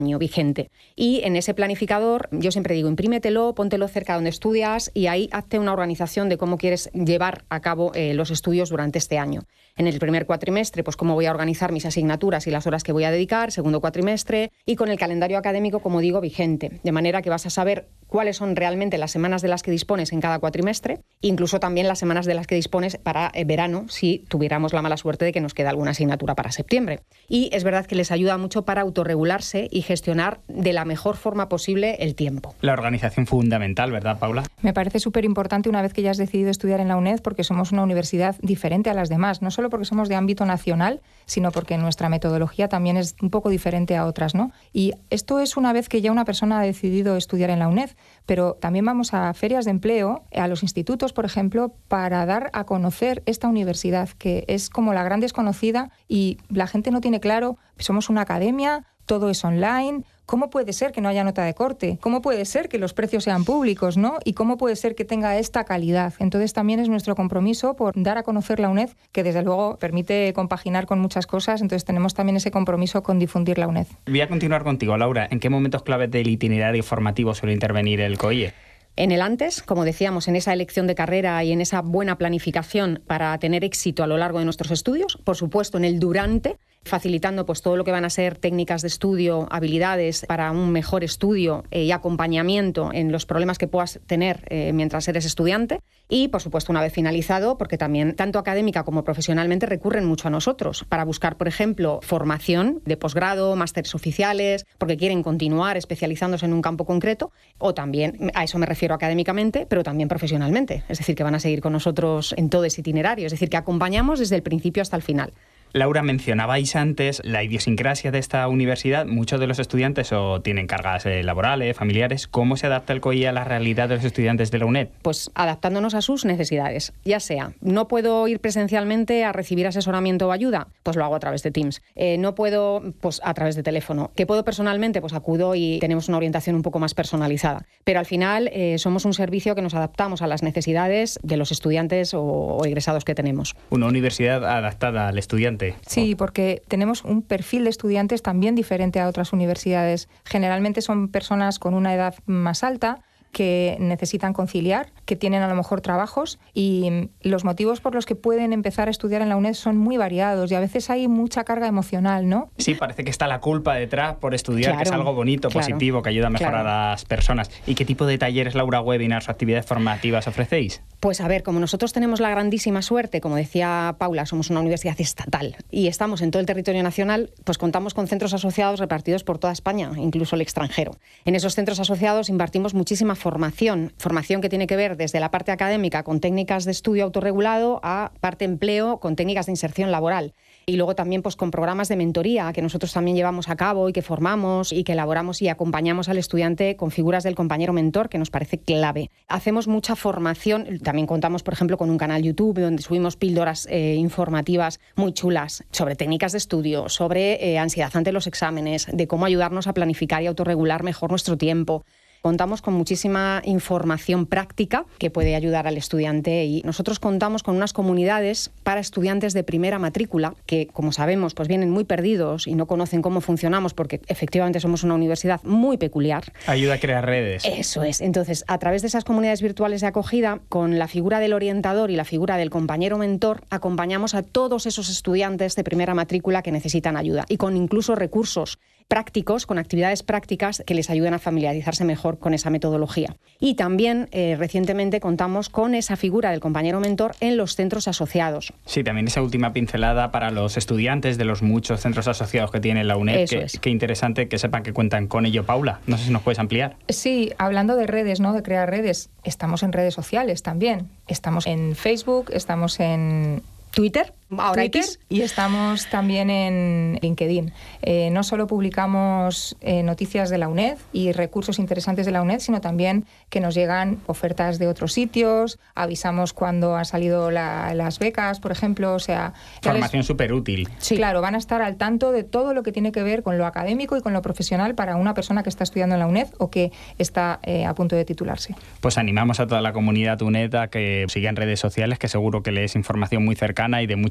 año vigente. Y en ese planificador, yo siempre digo, imprímetelo, póntelo cerca donde estudias y ahí hazte una organización de cómo quieres llevar a cabo los estudios durante este año. En el primer cuatrimestre, pues cómo voy a organizar mis asignaturas y las horas que voy a dedicar, segundo cuatrimestre, y con el calendario académico, como digo, vigente. De manera que vas a saber cuáles son realmente las semanas de las que dispones en cada cuatrimestre, incluso también las semanas de las que dispones para verano, si tuviéramos la mala suerte de que nos queda alguna asignatura para septiembre. Y es verdad que les ayuda mucho para autorregularse y gestionar de la mejor forma posible el tiempo. La organización fundamental, ¿verdad, Paula? Me parece súper importante una vez que ya has decidido estudiar en la UNED, porque somos una universidad diferente a las demás, no solo porque somos de ámbito nacional, sino porque nuestra metodología también es un poco diferente a otras, ¿no? Y esto es una vez que ya una persona ha decidido estudiar en la UNED, pero también vamos a ferias de empleo, a los institutos, por ejemplo, para dar a conocer esta universidad, que es como la gran desconocida y la gente no tiene claro, somos una academia, todo es online. ¿Cómo puede ser que no haya nota de corte? ¿Cómo puede ser que los precios sean públicos, ¿no? ¿Y cómo puede ser que tenga esta calidad? Entonces también es nuestro compromiso por dar a conocer la UNED, que desde luego permite compaginar con muchas cosas, entonces tenemos también ese compromiso con difundir la UNED. Voy a continuar contigo, Laura. ¿En qué momentos claves del itinerario formativo suele intervenir el COIE? En el antes, como decíamos, en esa elección de carrera y en esa buena planificación para tener éxito a lo largo de nuestros estudios. Por supuesto, en el durante, facilitando pues todo lo que van a ser técnicas de estudio, habilidades para un mejor estudio y acompañamiento en los problemas que puedas tener mientras eres estudiante. Y, por supuesto, una vez finalizado, porque también tanto académica como profesionalmente recurren mucho a nosotros para buscar, por ejemplo, formación de posgrado, másteres oficiales, porque quieren continuar especializándose en un campo concreto, o también, a eso me refiero académicamente, pero también profesionalmente. Es decir, que van a seguir con nosotros en todo ese itinerario. Es decir, que acompañamos desde el principio hasta el final. Laura, mencionabais antes la idiosincrasia de esta universidad. Muchos de los estudiantes o tienen cargas laborales, familiares. ¿Cómo se adapta el COIE a la realidad de los estudiantes de la UNED? Pues adaptándonos a sus necesidades. Ya sea, no puedo ir presencialmente a recibir asesoramiento o ayuda, pues lo hago a través de Teams. No puedo, pues a través de teléfono. ¿Qué puedo personalmente? Pues acudo y tenemos una orientación un poco más personalizada. Pero al final somos un servicio que nos adaptamos a las necesidades de los estudiantes o egresados que tenemos. Una universidad adaptada al estudiante. Sí, porque tenemos un perfil de estudiantes también diferente a otras universidades. Generalmente son personas con una edad más alta, que necesitan conciliar, que tienen a lo mejor trabajos y los motivos por los que pueden empezar a estudiar en la UNED son muy variados y a veces hay mucha carga emocional, ¿no? Sí, parece que está la culpa detrás por estudiar, claro, que es algo bonito, positivo, que ayuda a mejorar a las personas. ¿Y qué tipo de talleres, Laura, webinars o actividades formativas ofrecéis? Pues a ver, como nosotros tenemos la grandísima suerte, como decía Paula, somos una universidad estatal y estamos en todo el territorio nacional, pues contamos con centros asociados repartidos por toda España, incluso el extranjero. En esos centros asociados impartimos muchísima formación que tiene que ver desde la parte académica con técnicas de estudio autorregulado a parte empleo con técnicas de inserción laboral. Y luego también pues con programas de mentoría que nosotros también llevamos a cabo y que formamos y que elaboramos y acompañamos al estudiante con figuras del compañero mentor, que nos parece clave. Hacemos mucha formación, también contamos, por ejemplo, con un canal YouTube donde subimos píldoras informativas muy chulas sobre técnicas de estudio, sobre ansiedad ante los exámenes, de cómo ayudarnos a planificar y autorregular mejor nuestro tiempo. Contamos con muchísima información práctica que puede ayudar al estudiante y nosotros contamos con unas comunidades para estudiantes de primera matrícula que, como sabemos, pues vienen muy perdidos y no conocen cómo funcionamos porque efectivamente somos una universidad muy peculiar. Ayuda a crear redes. Eso es. Entonces, a través de esas comunidades virtuales de acogida, con la figura del orientador y la figura del compañero mentor, acompañamos a todos esos estudiantes de primera matrícula que necesitan ayuda y con incluso recursos prácticos, con actividades prácticas que les ayuden a familiarizarse mejor con esa metodología. Y también recientemente contamos con esa figura del compañero mentor en los centros asociados. Sí, también esa última pincelada para los estudiantes de los muchos centros asociados que tiene la UNED. Qué interesante que sepan que cuentan con ello, Paula. No sé si nos puedes ampliar. Sí, hablando de redes, ¿no? De crear redes, estamos en redes sociales también. Estamos en Facebook, estamos en Twitter, ahora X, y estamos también en LinkedIn. No solo publicamos noticias de la UNED y recursos interesantes de la UNED, sino también que nos llegan ofertas de otros sitios, avisamos cuando han salido las becas, por ejemplo, o sea... Formación súper útil. Sí. Claro, van a estar al tanto de todo lo que tiene que ver con lo académico y con lo profesional para una persona que está estudiando en la UNED o que está a punto de titularse. Pues animamos a toda la comunidad UNED a que sigan redes sociales, que seguro que les información muy cercana y de mucha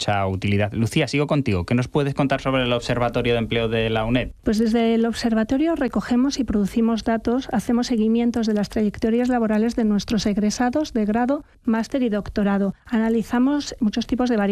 mucha utilidad. Lucía, sigo contigo. ¿Qué nos puedes contar sobre el Observatorio de Empleo de la UNED? Pues desde el observatorio recogemos y producimos datos, hacemos seguimientos de las trayectorias laborales de nuestros egresados de grado, máster y doctorado. Analizamos muchos tipos de variables